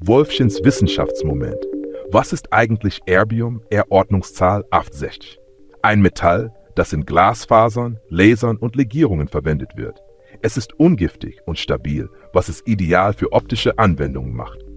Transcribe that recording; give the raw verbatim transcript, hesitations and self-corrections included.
Wolfchens Wissenschaftsmoment. Was ist eigentlich Erbium, R-Ordnungszahl achtundsechzig? Ein Metall, das in Glasfasern, Lasern und Legierungen verwendet wird. Es ist ungiftig und stabil, was es ideal für optische Anwendungen macht.